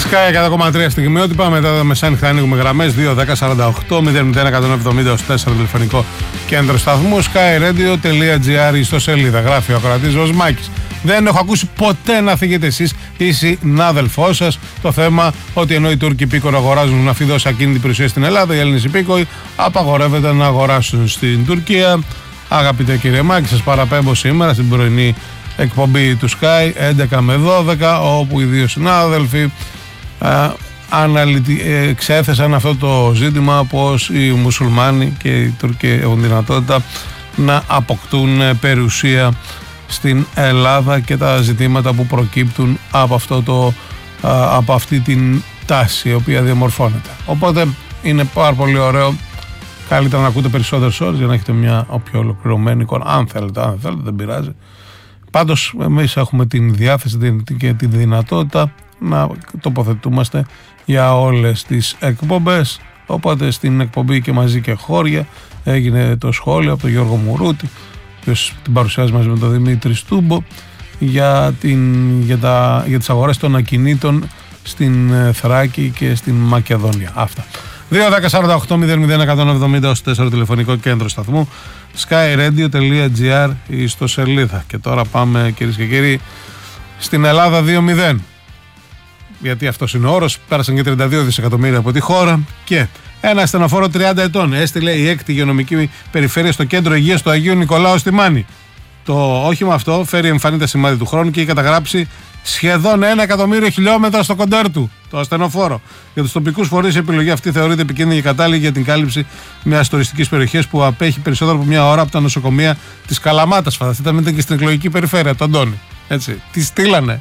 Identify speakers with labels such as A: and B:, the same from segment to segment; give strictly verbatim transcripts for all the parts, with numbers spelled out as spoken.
A: Sky εκατό κόμμα τρία στιγμιότυπα. Μετά τα μεσάνυχτα ανοίγουμε γραμμές δύο δέκα σαράντα οκτώ μηδέν μηδέν εκατόν εβδομήντα τέσσερα τηλεφωνικό κέντρο σταθμού. skyradio.gr ιστοσελίδα. Γράφει ο ακροατής Ροσμάκης. Δεν έχω ακούσει ποτέ να θίγετε εσείς ή συνάδελφό σας το θέμα ότι ενώ οι Τούρκοι υπήκοοι αγοράζουν να δώσει ακίνητη περιουσία στην Ελλάδα, οι Έλληνες υπήκοοι απαγορεύεται να αγοράσουν στην Τουρκία. Αγαπητέ κύριε Μάκη, σας παραπέμπω σήμερα στην πρωινή εκπομπή του Sky έντεκα με δώδεκα, όπου οι δύο συνάδελφοι α, αναλυτι, ε, εξέθεσαν αυτό το ζήτημα, πως οι μουσουλμάνοι και οι Τούρκοι έχουν δυνατότητα να αποκτούν περιουσία στην Ελλάδα και τα ζητήματα που προκύπτουν από, αυτό το, α, από αυτή την τάση η οποία διαμορφώνεται. Οπότε είναι πάρα πολύ ωραίο. Καλύτερα να ακούτε περισσότερες ώρες για να έχετε μια πιο ολοκληρωμένη εικόνα. Αν θέλετε, αν θέλετε, δεν πειράζει. Πάντως, εμείς έχουμε την διάθεση και τη δυνατότητα να τοποθετούμαστε για όλες τις εκπομπές. Οπότε στην εκπομπή και μαζί και χώρια έγινε το σχόλιο από τον Γιώργο Μουρούτη, ποιος την παρουσιάζει μαζί με τον Δημήτρη Στούμπο, για, την, για, τα, για τις αγορές των ακινήτων στην Θράκη και στην Μακεδονία. Αυτά. δύο δέκα σαράντα οκτώ μηδέν μηδέν εκατόν εβδομήντα τέσσερα τηλεφωνικό κέντρο σταθμού, skyradio.gr η ιστοσελίδα. Και τώρα πάμε, κυρίες και κύριοι, στην Ελλάδα δύο μηδέν. Γιατί αυτός είναι ο όρος. Πέρασαν και τριάντα δύο δισεκατομμύρια από τη χώρα. Και ένα ασθενοφόρο τριάντα ετών έστειλε η έκτη υγειονομική περιφέρεια στο κέντρο υγείας του Αγίου Νικολάου στη Μάνη. Το όχημα αυτό φέρει εμφανή τα σημάδια του χρόνου και έχει καταγράψει σχεδόν ένα εκατομμύριο χιλιόμετρα στο κοντέρ του, το ασθενοφόρο. Για τους τοπικούς φορείς η επιλογή αυτή θεωρείται επικίνδυνη και κατάλληλη για την κάλυψη μιας τουριστικής περιοχής που απέχει περισσότερο από μια ώρα από τα νοσοκομεία της Καλαμάτας. Φανταστείτε, ήταν και στην εκλογική περιφέρεια, τον Αντώνη. Έτσι, τι στείλανε.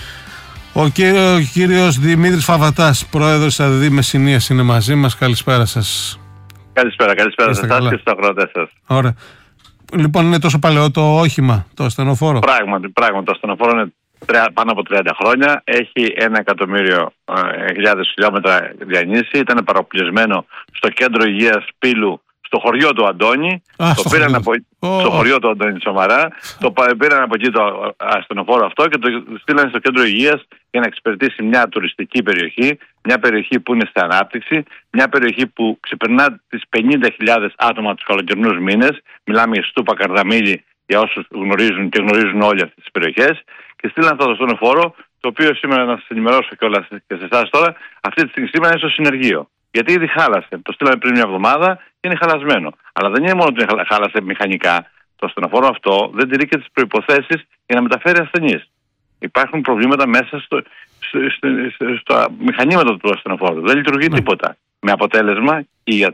A: Ο, κύριο, ο κύριος Δημήτρης Φαβατάς, πρόεδρος της ΑΔΔ Μεσσηνίας, είναι μαζί μας. Καλησπέρα σας.
B: Καλησπέρα, καλησπέρα σε εσάς και στους ακροατές σας.
A: Ωραία. Λοιπόν, είναι τόσο παλαιό το όχημα, το ασθενοφόρο?
B: Πράγματι, πράγματι, το ασθενοφόρο είναι πάνω από τριάντα χρόνια. Έχει ένα εκατομμύριο χιλιάδες χιλιόμετρα διανύσει. Ήταν παροπλισμένο στο κέντρο υγείας Πύλου, στο χωριό του Αντώνη.
A: Α,
B: το
A: στο,
B: πήραν
A: χωριό.
B: Από,
A: Oh.
B: στο χωριό του Αντώνη Σομαρά. Το πήραν από εκεί το ασθενοφόρο αυτό και το στείλαν στο κέντρο υγείας για να εξυπηρετήσει μια τουριστική περιοχή. Μια περιοχή που είναι σε ανάπτυξη. Μια περιοχή που ξεπερνά τις πενήντα χιλιάδες άτομα τους καλοκαιρινούς μήνες. Μιλάμε για Στούπα, Καρδαμίλη, για όσους γνωρίζουν και γνωρίζουν όλες αυτές τις περιοχές. Και στείλαν αυτό το ασθενοφόρο, το οποίο σήμερα να σας ενημερώσω και όλα και σε εσάς τώρα, αυτή τη στιγμή σήμερα είναι στο συνεργείο. Γιατί ήδη χάλασε. Το στείλαμε πριν μια εβδομάδα και είναι χαλασμένο. Αλλά δεν είναι μόνο ότι χάλασε μηχανικά. Το ασθενοφόρο αυτό δεν τηρεί και τις προϋποθέσεις για να μεταφέρει ασθενείς. Υπάρχουν προβλήματα μέσα στο, στο, στο, στο, στα μηχανήματα του ασθενοφόρου. Δεν λειτουργεί ναι. τίποτα. Με αποτέλεσμα οι